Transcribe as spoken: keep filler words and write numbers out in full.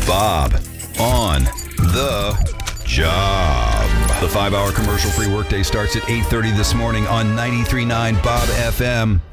Bob on the job. The five-hour commercial-free workday starts at eight thirty this morning on ninety-three point nine Bob F M.